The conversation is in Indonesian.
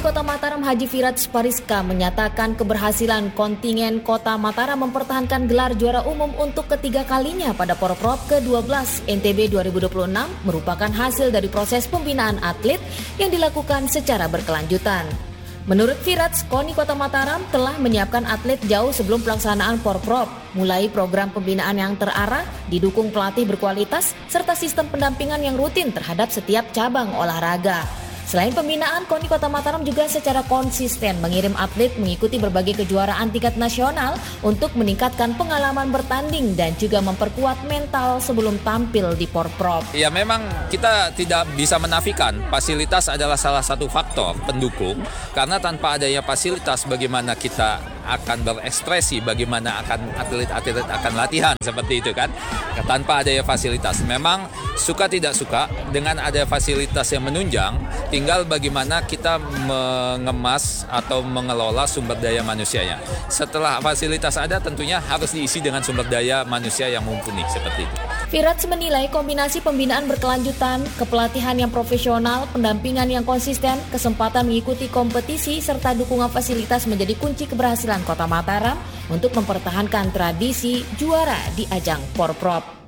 Wali Kota Mataram Haji Firats Pariska menyatakan keberhasilan kontingen Kota Mataram mempertahankan gelar juara umum untuk ketiga kalinya pada Porprov ke-12 NTB 2026 merupakan hasil dari proses pembinaan atlet yang dilakukan secara berkelanjutan. Menurut Firats, KONI Kota Mataram telah menyiapkan atlet jauh sebelum pelaksanaan Porprov, mulai program pembinaan yang terarah, didukung pelatih berkualitas, serta sistem pendampingan yang rutin terhadap setiap cabang olahraga. Selain pembinaan, KONI Kota Mataram juga secara konsisten mengirim atlet mengikuti berbagai kejuaraan tingkat nasional untuk meningkatkan pengalaman bertanding dan juga memperkuat mental sebelum tampil di Porprov. Ya, memang kita tidak bisa menafikan fasilitas adalah salah satu faktor pendukung, karena tanpa adanya fasilitas bagaimana kita akan berekspresi, bagaimana akan atlet-atlet akan latihan seperti itu kan. Tanpa adanya fasilitas, memang suka tidak suka dengan ada fasilitas yang menunjang, tinggal bagaimana kita mengemas atau mengelola sumber daya manusianya. Setelah fasilitas ada, tentunya harus diisi dengan sumber daya manusia yang mumpuni seperti itu. Firats menilai kombinasi pembinaan berkelanjutan, kepelatihan yang profesional, pendampingan yang konsisten, kesempatan mengikuti kompetisi, serta dukungan fasilitas menjadi kunci keberhasilan Kota Mataram untuk mempertahankan tradisi juara di ajang Porprov.